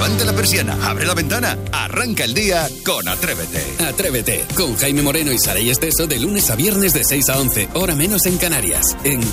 Levanta la persiana, abre la ventana, arranca el día con Atrévete. Atrévete, con Jaime Moreno y Saray Esteso de lunes a viernes de 6 a 11, hora menos en Canarias, en